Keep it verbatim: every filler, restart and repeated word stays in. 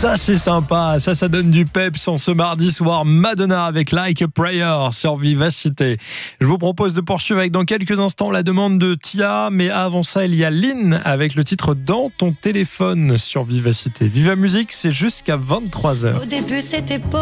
Ça c'est sympa, ça ça donne du peps en ce mardi soir. Madonna avec Like a Prayer sur Vivacité. Je vous propose de poursuivre avec dans quelques instants la demande de Tia, mais avant ça il y a Lynn avec le titre Dans ton téléphone sur Vivacité. Viva Musique, c'est jusqu'à vingt-trois heures. Au début c'était beau.